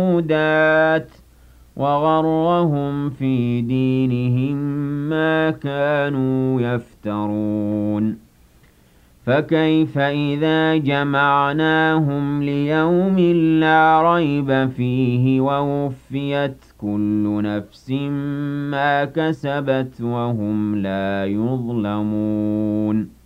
معدودات وغرهم في دينهم ما كانوا يفترون فكيف إذا جمعناهم ليوم لا ريب فيه ووفيت كل نفس ما كسبت وهم لا يظلمون